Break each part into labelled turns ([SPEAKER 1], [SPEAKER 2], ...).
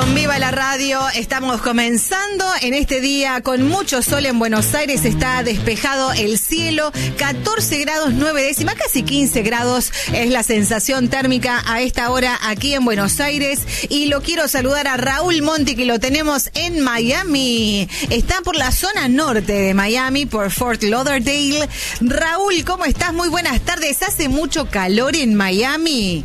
[SPEAKER 1] con Viva la Radio. Estamos comenzando en este día con mucho sol en Buenos Aires. Está despejado el cielo, 14 grados 9 décimas, casi 15 grados es la sensación térmica a esta hora aquí en Buenos Aires. Y lo quiero saludar a Raúl Monti, que lo tenemos en Miami. Está por la zona norte de Miami, por Fort Lauderdale. Raúl, ¿cómo estás? Muy buenas tardes. ¿Hace mucho calor en Miami?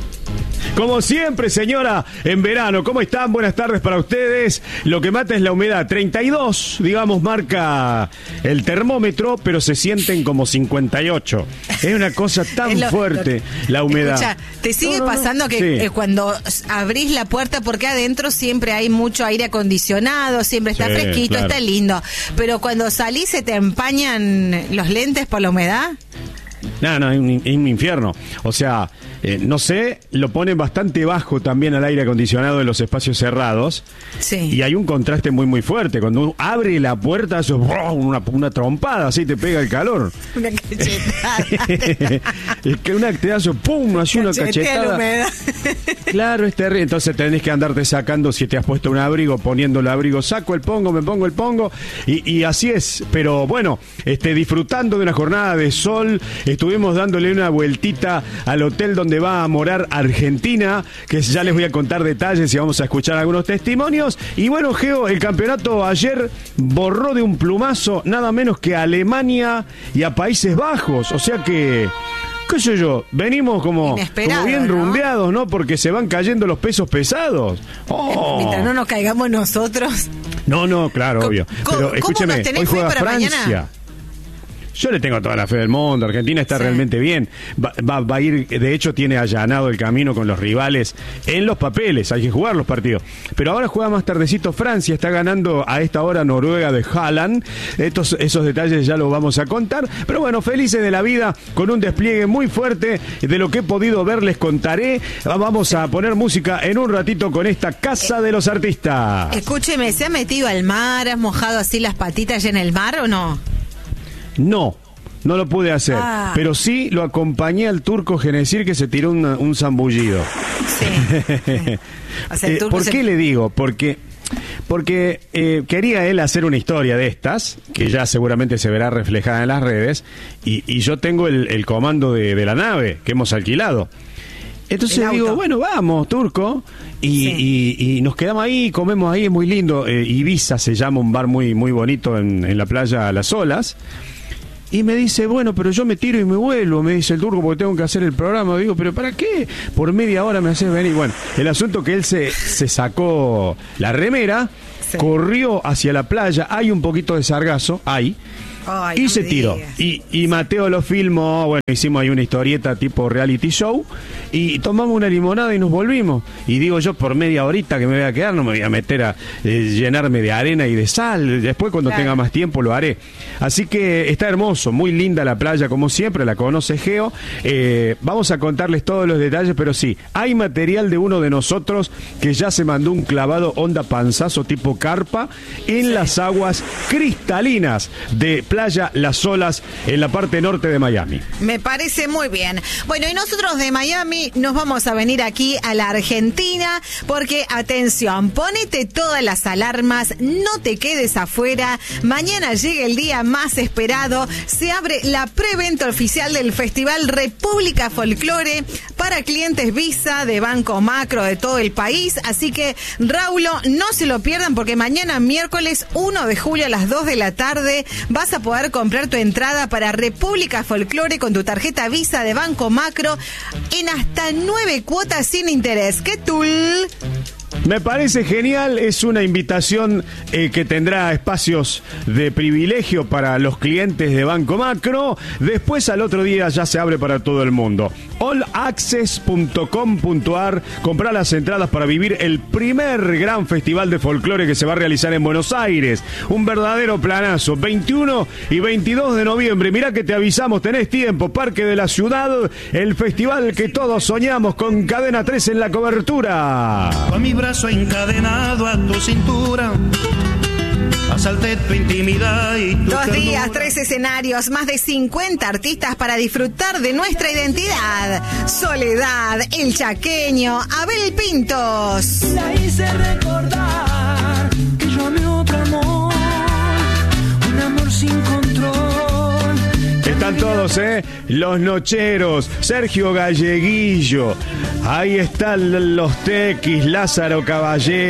[SPEAKER 2] Como siempre, señora, en verano. ¿Cómo están? Buenas tardes para ustedes. Lo que mata es la humedad. 32, digamos, marca el termómetro, pero se sienten como 58. Es una cosa tan fuerte la humedad.
[SPEAKER 1] Escucha, ¿te sigue pasando que cuando abrís la puerta, porque adentro siempre hay mucho aire acondicionado, siempre está fresquito, claro, está lindo, pero cuando salís se te empañan los lentes por la humedad?
[SPEAKER 2] No, es un infierno. O sea, no sé, lo ponen bastante bajo también al aire acondicionado en los espacios cerrados. Sí. Y hay un contraste muy, muy fuerte. Cuando uno abre la puerta, eso una trompada, así te pega el calor.
[SPEAKER 1] Una cachetada.
[SPEAKER 2] Es que te da eso, ¡pum! Así una cachetada. Claro, es terrible. Entonces tenés que andarte sacando, si te has puesto un abrigo, poniendo el abrigo, saco el pongo, me pongo el pongo. Y así es. Pero bueno, disfrutando de una jornada de sol. Estuvimos dándole una vueltita al hotel donde va a morar Argentina, que ya les voy a contar detalles y vamos a escuchar algunos testimonios. Y bueno, Geo, el campeonato ayer borró de un plumazo nada menos que a Alemania y a Países Bajos. O sea que, qué sé yo, venimos como bien rumbeados, ¿no? Porque se van cayendo los pesos pesados.
[SPEAKER 1] Mientras no nos caigamos nosotros.
[SPEAKER 2] No, claro, obvio. Pero escúcheme, hoy juega Francia. Mañana? Yo le tengo toda la fe del mundo. Argentina está realmente bien. Va a ir, de hecho, tiene allanado el camino con los rivales en los papeles. Hay que jugar los partidos. Pero ahora juega más tardecito Francia. Está ganando a esta hora Noruega de Haaland. Esos detalles ya los vamos a contar. Pero bueno, felices de la vida, con un despliegue muy fuerte de lo que he podido ver. Les contaré. Vamos a poner música en un ratito con esta Casa de los Artistas.
[SPEAKER 1] Escúcheme, ¿se ha metido al mar? ¿Has mojado así las patitas ya en el mar o no?
[SPEAKER 2] No lo pude hacer, pero sí lo acompañé al turco Genesir, que se tiró un zambullido. Sí. O sea, ¿por qué le digo? Porque quería él hacer una historia de estas, que ya seguramente se verá reflejada en las redes, y yo tengo el comando de la nave que hemos alquilado. Entonces digo, bueno, vamos, turco, y nos quedamos ahí, comemos ahí, es muy lindo. Ibiza se llama, un bar muy, muy bonito en la playa Las Olas. Y me dice, bueno, pero yo me tiro y me vuelvo, me dice el turco, porque tengo que hacer el programa. Digo, ¿pero para qué? Por media hora me haces venir. Bueno, el asunto que él se sacó la remera, corrió hacia la playa, hay un poquito de sargazo, y se tiró. Y Mateo lo filmó, bueno, hicimos ahí una historieta tipo reality show, y tomamos una limonada y nos volvimos. Y digo yo, por media horita que me voy a quedar, no me voy a meter a llenarme de arena y de sal. Después, cuando tenga más tiempo, lo haré. Así que está hermoso, muy linda la playa, como siempre, la conoce Geo. Vamos a contarles todos los detalles, pero sí, hay material de uno de nosotros que ya se mandó un clavado onda panzazo tipo carpa en las aguas cristalinas de playa Las Olas, en la parte norte de Miami.
[SPEAKER 1] Me parece muy bien. Bueno, y nosotros de Miami nos vamos a venir aquí a la Argentina, porque, atención, ponete todas las alarmas, no te quedes afuera. Mañana llega el día más esperado. Se abre la preventa oficial del Festival República Folklore para clientes Visa de Banco Macro de todo el país. Así que, Raulo, no se lo pierdan, porque mañana, miércoles 1 de julio a las 2 de la tarde, vas a poder comprar tu entrada para República Folklore con tu tarjeta Visa de Banco Macro en hasta 9 cuotas sin interés. ¿Qué tul?
[SPEAKER 2] Me parece genial, es una invitación que tendrá espacios de privilegio para los clientes de Banco Macro. Después, al otro día, ya se abre para todo el mundo. allaccess.com.ar. Comprar las entradas para vivir el primer gran festival de folclore que se va a realizar en Buenos Aires. Un verdadero planazo. 21 y 22 de noviembre. Mirá que te avisamos, tenés tiempo. Parque de la Ciudad, el festival que todos soñamos, con Cadena 3 en la cobertura.
[SPEAKER 3] Con mi brazo encadenado a tu cintura, asalté tu intimidad y tu
[SPEAKER 1] 2 días, 3 escenarios, más de 50 artistas para disfrutar de nuestra identidad. Soledad, El Chaqueño, Abel Pintos.
[SPEAKER 4] La hice recordar.
[SPEAKER 2] Están todos, los Nocheros, Sergio Galleguillo, ahí están los Tequis, Lázaro Caballero.